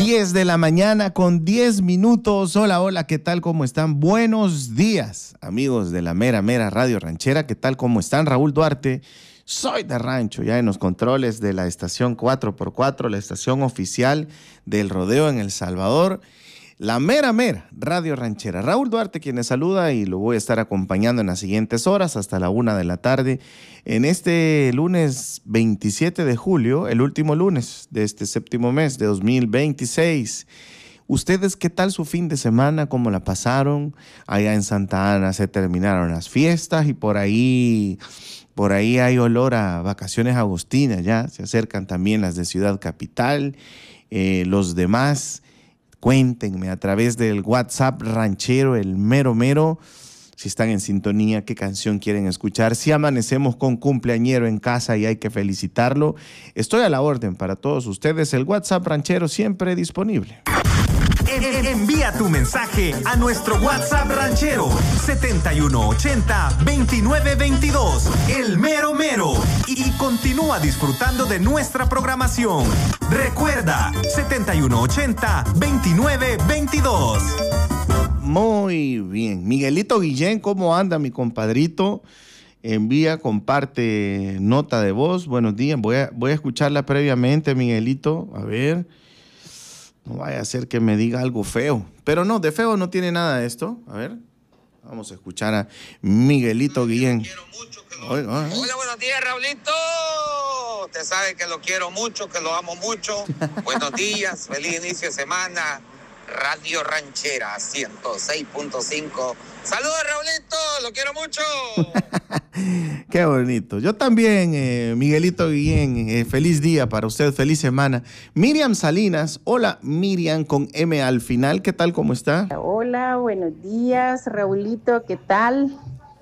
10 de la mañana con 10 minutos. Hola, hola, ¿qué tal? ¿Cómo están? Buenos días, amigos de la mera Radio Ranchera. ¿Qué tal? ¿Cómo están? Raúl Duarte, soy de Rancho, ya en los controles de la estación 4x4, la estación oficial del rodeo en El Salvador. La mera Radio Ranchera. Raúl Duarte quien les saluda y lo voy a estar acompañando en las siguientes horas hasta la 1 de la tarde en este lunes 27 de julio, el último lunes de este séptimo mes de 2026. ¿Ustedes qué tal su fin de semana? ¿Cómo la pasaron? Allá en Santa Ana se terminaron las fiestas y por ahí hay olor a vacaciones agostinas ya. Se acercan también las de Ciudad Capital. Los demás, cuéntenme a través del WhatsApp ranchero, el mero, si están en sintonía, qué canción quieren escuchar. Si amanecemos con cumpleañero en casa y hay que felicitarlo, estoy a la orden para todos ustedes. El WhatsApp ranchero siempre disponible. Envía tu mensaje a nuestro WhatsApp ranchero 7180-2922, el mero y continúa disfrutando de nuestra programación. Recuerda, 7180-2922. Muy bien. Miguelito Guillén, ¿cómo anda mi compadrito? Comparte nota de voz. Buenos días. Voy a escucharla previamente, Miguelito. A ver. No vaya a ser que me diga algo feo. Pero no, de feo no tiene nada de esto. A ver, vamos a escuchar a Miguelito Guillén. Hola, buenos días, Raulito. Usted sabe que lo quiero mucho, que lo amo mucho. Buenos días, feliz inicio de semana. Radio Ranchera 106.5. Saludos, Raulito, lo quiero mucho. Qué bonito. Yo también, Miguelito Guillén, feliz día para usted, feliz semana. Miriam Salinas, hola Miriam con M al final, ¿qué tal, cómo está? Hola, buenos días, Raulito, ¿qué tal?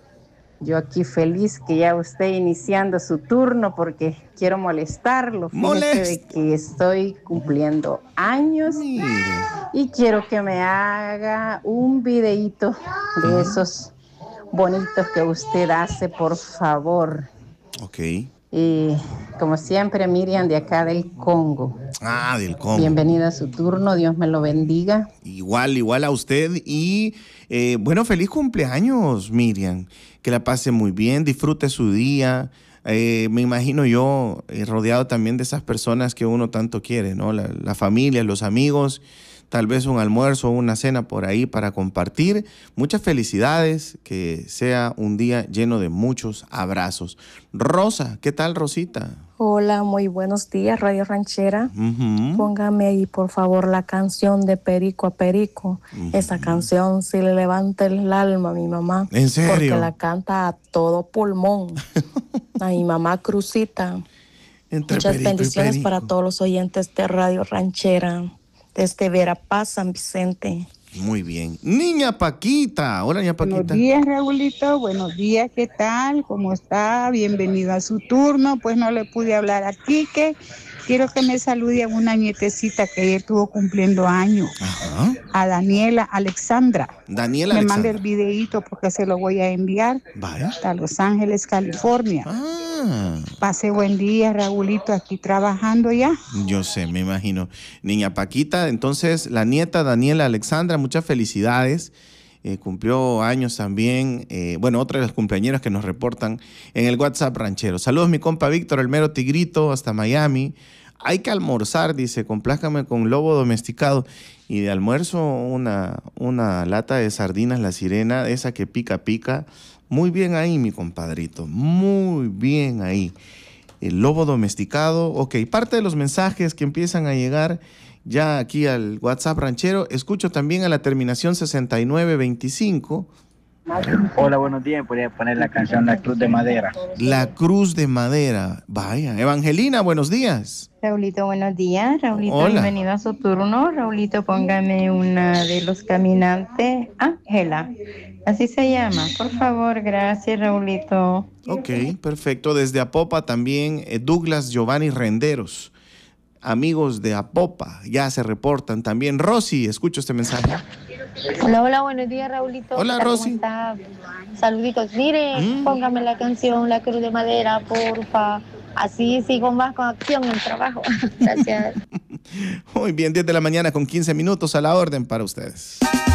Yo aquí feliz que ya esté iniciando su turno porque quiero molestarlo. Fíjese de que estoy cumpliendo años. Mire. Y quiero que me haga un videíto de esos bonitos que usted hace, por favor. Ok. Y como siempre, Miriam, de acá del Congo. Ah, del Congo. Bienvenida a su turno, Dios me lo bendiga. Igual a usted y bueno, feliz cumpleaños, Miriam. Que la pase muy bien, disfrute su día. Me imagino yo rodeado también de esas personas que uno tanto quiere, ¿no? La familia, los amigos, tal vez un almuerzo o una cena por ahí para compartir. Muchas felicidades, que sea un día lleno de muchos abrazos. Rosa, ¿qué tal, Rosita? Hola, muy buenos días, Radio Ranchera. Póngame ahí, por favor, la canción de Perico a Perico. Esa canción sí le levanta el alma a mi mamá. ¿En serio? Porque la canta a todo pulmón. A mi mamá Crucita. Muchas bendiciones para todos los oyentes de Radio Ranchera. Desde Verapaz, San Vicente. Muy bien. Niña Paquita. Hola, Niña Paquita. Buenos días, Raulito. Buenos días, ¿qué tal? ¿Cómo está? Bienvenido a su turno. Pues no le pude hablar a Quique. Quiero que me salude a una nietecita que ayer estuvo cumpliendo años. Ajá. A Daniela Alexandra. Daniela me Alexandra. mande el videíto porque se lo voy a enviar. Vaya. Hasta Los Ángeles, California. Pase buen día, Raulito, aquí trabajando ya. Yo sé, me imagino. Niña Paquita, entonces la nieta Daniela Alexandra, muchas felicidades. Cumplió años también. Bueno, otra de las cumpleañeras que nos reportan en el WhatsApp ranchero. Saludos, mi compa Víctor, el mero tigrito, hasta Miami. Hay que almorzar, dice, complázcame con lobo domesticado. Y de almuerzo una lata de sardinas, la sirena, esa que pica. Muy bien ahí, mi compadrito, muy bien ahí. El lobo domesticado, ok. Parte de los mensajes que empiezan a llegar ya aquí al WhatsApp ranchero. Escucho también a la terminación 6925. Hola, buenos días. Podría poner la canción La Cruz de Madera. La Cruz de Madera. Vaya. Evangelina, buenos días. Raulito, buenos días. Raulito, hola. Bienvenido a su turno. Raulito, póngame una de Los Caminantes. Ángela, así se llama. Por favor, gracias, Raulito. Ok, perfecto. Desde Apopa también Douglas Giovanni Renderos. Amigos de Apopa, ya se reportan también. Rosy, escucho este mensaje. Hola, buenos días, Raulito. Hola, Rosy. Saluditos. Mire, póngame la canción La Cruz de Madera, porfa. Así sigo más con acción en el trabajo. Gracias. Muy bien, 10 de la mañana con 15 minutos a la orden para ustedes.